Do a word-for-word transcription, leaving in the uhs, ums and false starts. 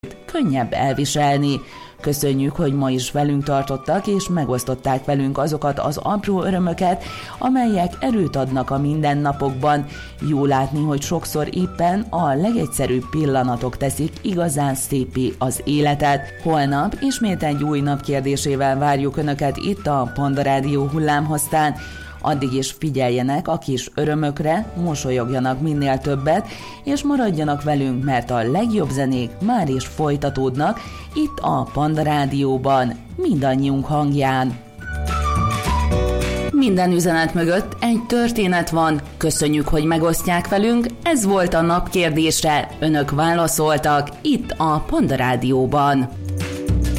könnyebb elviselni. Köszönjük, hogy ma is velünk tartottak, és megosztották velünk azokat az apró örömöket, amelyek erőt adnak a mindennapokban. Jó látni, hogy sokszor éppen a legegyszerűbb pillanatok teszik igazán szépé az életet. Holnap ismét egy új nap kérdésével várjuk Önöket itt a Panda Rádió hullámhosszán. Addig is figyeljenek a kis örömökre, mosolyogjanak minél többet, és maradjanak velünk, mert a legjobb zenék már is folytatódnak itt a Panda Rádióban, mindannyiunk hangján. Minden üzenet mögött egy történet van. Köszönjük, hogy megosztják velünk. Ez volt a nap kérdése. Önök válaszoltak itt a Panda Rádióban.